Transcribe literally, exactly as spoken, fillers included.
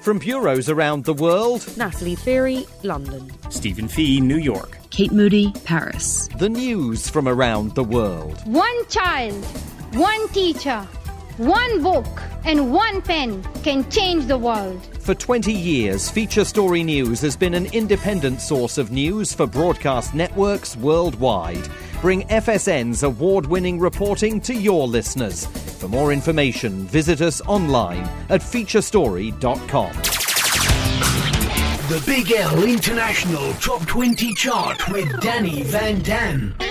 From bureaus around the world, Natalie Ferry, London. Stephen Fee, New York. Kate Moody, Paris. The news from around the world. One child, one teacher, one book and one pen can change the world. For twenty years, Feature Story News has been an independent source of news for broadcast networks worldwide. Bring F S N's award-winning reporting to your listeners. For more information, visit us online at feature story dot com. The Big L International Top twenty Chart with Danny Van Dam.